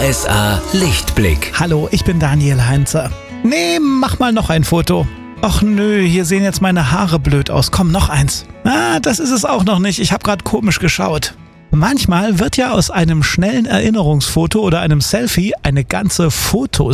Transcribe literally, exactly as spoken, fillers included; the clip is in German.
S A Lichtblick. Hallo, ich bin Daniel Heinze. Nee, mach mal noch ein Foto. Och nö, hier sehen jetzt meine Haare blöd aus. Komm, noch eins. Ah, das ist es auch noch nicht. Ich habe gerade komisch geschaut. Manchmal wird ja aus einem schnellen Erinnerungsfoto oder einem Selfie eine ganze Fotos